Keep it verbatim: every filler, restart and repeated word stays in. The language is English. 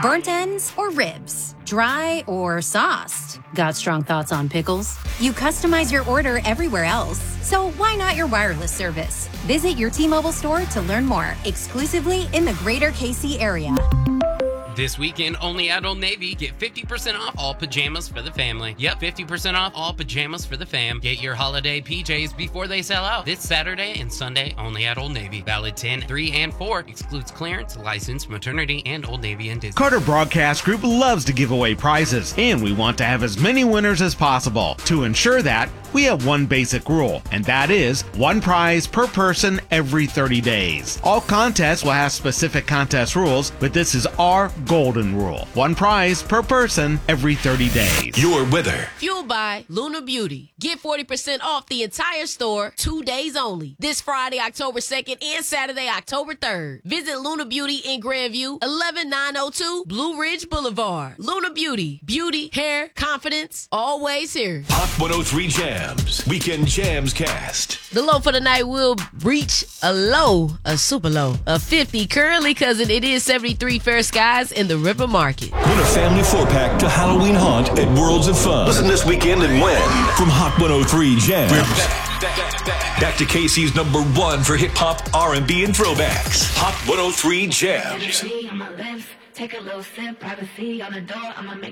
Burnt ends or ribs? Dry or sauced? Got strong thoughts on pickles? You customize your order everywhere else, so why not your wireless service? Visit your T-Mobile store to learn more, exclusively in the greater K C area. This weekend, only at Old Navy, get fifty percent off all pajamas for the family. Yep, fifty percent off all pajamas for the fam. Get your holiday P Js before they sell out. This Saturday and Sunday, only at Old Navy. Valid ten, three, and four. Excludes clearance, licensed, maternity, and Old Navy and Disney. Carter Broadcast Group loves to give away prizes, and we want to have as many winners as possible. To ensure that, we have one basic rule, and that is one prize per person every thirty days. All contests will have specific contest rules, but this is our golden rule. One prize per person every thirty days. Your weather. Fueled by Luna Beauty. Get forty percent off the entire store, two days only. This Friday, October second and Saturday, October third. Visit Luna Beauty in Grandview, eleven nine oh two Blue Ridge Boulevard. Luna Beauty. Beauty, hair, confidence, always here. Hot one oh three Jams. Weekend Jams Cast. The low for the night will reach a low, a super low, of fifty currently, cousin. It is seventy-three fair skies in the River Market. Win a family four-pack to Halloween Haunt at Worlds of Fun. Listen this weekend and win from Hot one oh three Jams. Back to K C's number one for hip-hop, R and B, and throwbacks. Hot one oh three Jams. Take a little sip, privacy on the door. I'ma make